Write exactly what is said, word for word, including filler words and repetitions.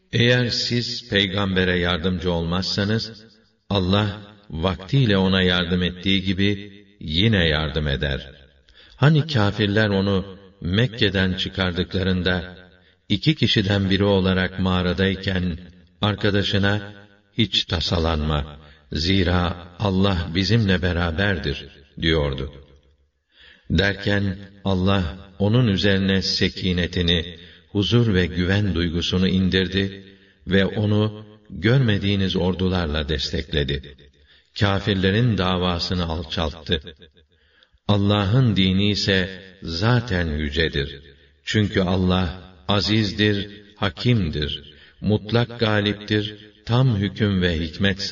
Eğer siz peygambere yardımcı olmazsanız, Allah vaktiyle ona yardım ettiği gibi yine yardım eder. Hani kâfirler onu Mekke'den çıkardıklarında, iki kişiden biri olarak mağaradayken, arkadaşına, hiç tasalanma, zira Allah bizimle beraberdir, diyordu. Derken, Allah, onun üzerine sekinetini, huzur ve güven duygusunu indirdi ve onu, görmediğiniz ordularla destekledi. Kâfirlerin davasını alçalttı. Allah'ın dini ise zaten yücedir. Çünkü Allah azizdir, hakimdir, mutlak galiptir, tam hüküm ve hikmet